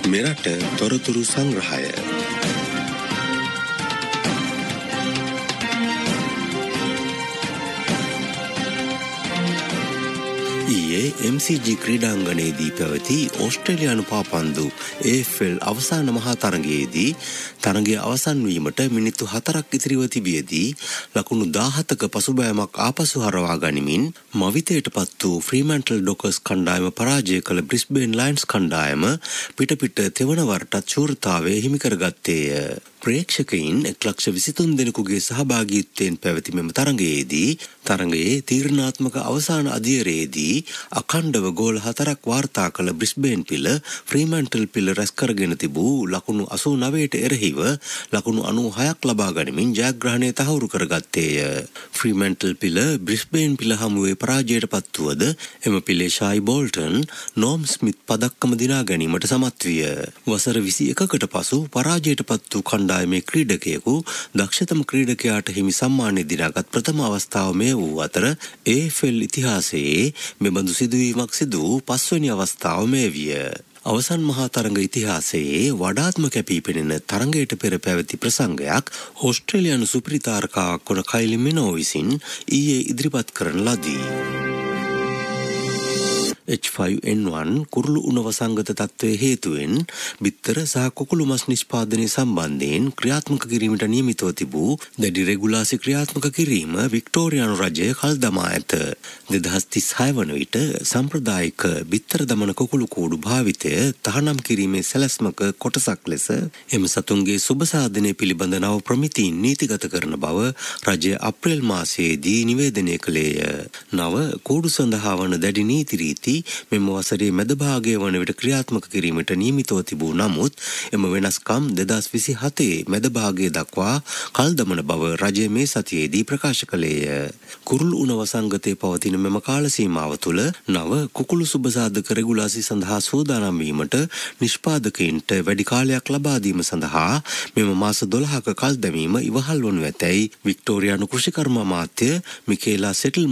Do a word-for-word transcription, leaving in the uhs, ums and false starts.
මෙරට තොරතුරු සංග්‍රහය. ඊයේ එම් සී ජී ක්‍රීඩාංගණයේදී පැවති ඕස්ට්‍රේලියානු පාපන්දු ඒ එෆ් එල් අවසාන මහා තරගයේදී තරගය අවසන් වීමට මිනිත්තු හතරක් ඉතිරිව තිබියදී ලකුණු දාහතක පසුබෑමක් ආපසු හරවා ගනිමින් මවිතයට පත් වූ ෆ්‍රීමැන්ටල් ඩොකර්ස් කණ්ඩායම පරාජය කළ බ්‍රිස්බේන් ලයන්ස් කණ්ඩායම පිටපිට තෙවන වරටත් ශූරතාවය හිමි කරගත්තේය. ප්‍රේක්ෂකයින් එක් ලක්ෂ විසිතුන් දෙනෙකුගේ සහභාගීත්වයෙන් පැවති මෙම තරගයේදී තරගයේ තීරණාත්මක අවසාන අදියරේදී අඛණ්ඩව ගෝල හතරක් වාර්තා කළ බ්‍රිස්බේන් පිළ ෆ්‍රීමැන්ටල් පිළ රැස් කරගෙන තිබූ ලකුණු අසූ නවයට එරෙහිව ලකුණු අනූහයක් ලබා ගනිමින් ජයග්‍රහණය තහවුරු කරගත්තේය. ෆ්‍රීමැන්ටල් පිළ බ්‍රිස්බේන් පිළ හමුවේ පරාජයට පත් වුවද එම පිළේ ෂායි බෝල්ටන් නෝම් ස්මිත් පදක්කම දිනා ගැනීමට සමත් විය. වසර විසි එකකට පසු පරාජයට පත් වූ කණ්ඩායමේ ක්‍රීඩකයෙකු දක්ෂතම ක්‍රීඩකයාට හිමි සම්මානය දිනාගත් ප්‍රථම අවස්ථාව මේ වූ අතර ඒ එෆ් එල් ඉතිහාසයේ මෙබඳු සිදුවීමක් සිදු වූ පස්වැනි අවස්ථාව මේ විය. අවසන් මහා තරඟ ඉතිහාසයේ වඩාත්ම කැපී පෙනෙන තරඟයට පෙර පැවති ප්‍රසංගයක් ඕස්ට්‍රේලියානු සුපිරිතාරකාවක් වන කයිලි මිනෝ විසින් ඊයේ ඉදිරිපත් කරන ලදී. එච් ෆයිව් එන් වන් කුරුළු උණ වසංගත තත්ත්වයේ හේතුවෙන් බිත්තර සහ කුකුළු මස් නිෂ්පාදනය සම්බන්ධයෙන් ක්‍රියාත්මක කිරීමට නියමිතව තිබූ දැඩි රෙගුලාසි ක්‍රියාත්මක කිරීම වික්ටෝරියානු රජය කල් දමා ඇත. දෙදහස් තිස් හය වන විට සම්ප්‍රදායික බිත්තර දමන කුකුළු කූඩු භාවිතය තහනම් කිරීමේ සැලැස්මක කොටසක් ලෙස එම සතුන්ගේ සුබ සාධනය පිළිබඳ නව ප්‍රමිතීන් නීතිගත කරන බව රජය අප්‍රේල් මාසයේදී නිවේදනය කළේය. නව කූඩු සඳහා වන දැඩි නීති රීති මෙම වසරේ මැද භාගය වන විට ක්‍රියාත්මක කිරීමට නියමිතව තිබූ නමුත් එම වෙනස්කම් දෙදහස් විසි හතේ මැද භාගය දක්වා කල් දමන බව රජය මේ සතියේදී ප්‍රකාශ කළේය. කුරුළු උණ වසංගතයේ පවතින මෙම කාල සීමාව තුළ නව කුකුළු සුබසාධක රෙගුලාසි සඳහා සූදානම් වීමට නිෂ්පාදකයින්ට වැඩි කාලයක් ලබා දීම සඳහා මෙම මාස දොළහක කල් දැමීම ඉවහල් වනු ඇතැයි වික්ටෝරියානු කෘෂිකර්ම අමාත්‍ය මිකේලා සෙටල්